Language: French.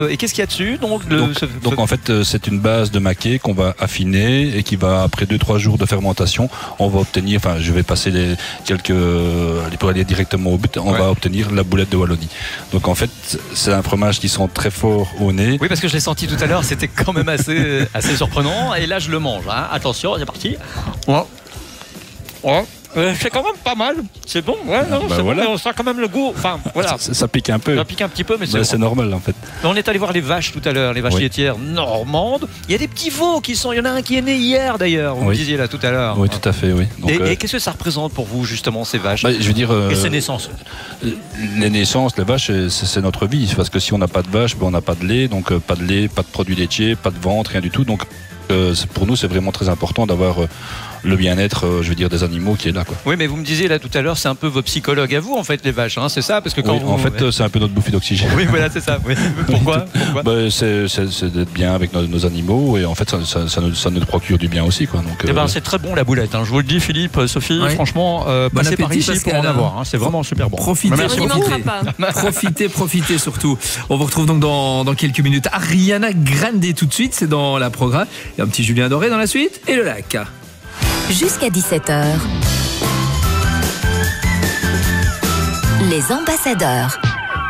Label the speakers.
Speaker 1: Et qu'est-ce qu'il y a dessus donc,
Speaker 2: donc en fait, c'est une base de maquet qu'on va affiner et qui va, après 2-3 jours de fermentation, on va obtenir, enfin je vais passer pour aller directement au but, on va obtenir la boulette de Wallonie. Donc en fait, c'est un fromage qui sent très fort au nez.
Speaker 1: Oui, parce que je l'ai senti tout à l'heure, c'était quand même assez surprenant. Et là, je le mange. Hein. Attention, c'est parti. C'est quand même pas mal. C'est bon, c'est bon, mais on sent quand même le goût. Enfin, voilà.
Speaker 2: Ça pique un peu.
Speaker 1: Ça pique un petit peu, mais
Speaker 2: c'est normal en fait.
Speaker 1: On est allé voir les vaches tout à l'heure, les vaches laitières normandes. Il y a des petits veaux qui sont. Il y en a un qui est né hier d'ailleurs. Vous me disiez là tout à l'heure.
Speaker 2: Oui, tout à fait, oui. Donc,
Speaker 1: et qu'est-ce que ça représente pour vous justement ces vaches?
Speaker 2: Je veux dire.
Speaker 1: Et ces naissances.
Speaker 2: Les naissances, les vaches, c'est notre vie. Parce que si on n'a pas de vaches, on n'a pas de lait. Donc pas de lait, pas de produits laitiers, pas de ventre, rien du tout. Donc pour nous, c'est vraiment très important d'avoir le bien-être, je veux dire, des animaux qui est là, quoi.
Speaker 1: Oui, mais vous me disiez là tout à l'heure, c'est un peu vos psychologues à vous, en fait, les vaches, hein, c'est ça, parce que quand
Speaker 2: en fait, c'est un peu notre bouffée d'oxygène.
Speaker 1: Oui, voilà, c'est ça. Oui. Pourquoi
Speaker 2: c'est d'être bien avec nos animaux et en fait, ça nous procure du bien aussi, quoi. Donc,
Speaker 1: c'est très bon la boulette. Hein. Je vous le dis, Philippe, Sophie, franchement, passez par ici pour en avoir. Hein. C'est vraiment super bon.
Speaker 3: Profitez surtout. On vous retrouve donc dans quelques minutes. Ariana Grande tout de suite, c'est dans la programme. Et un petit Julien Doré dans la suite et le lac.
Speaker 4: Jusqu'à 17h. Les ambassadeurs.